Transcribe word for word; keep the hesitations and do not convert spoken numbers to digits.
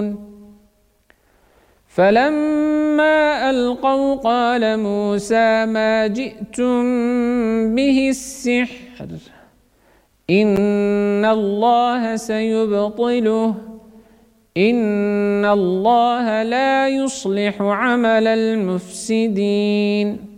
فلما ألقوا قال موسى ما جئتم به السحر إن الله سيبطله إن الله لا يصلح عمل المفسدين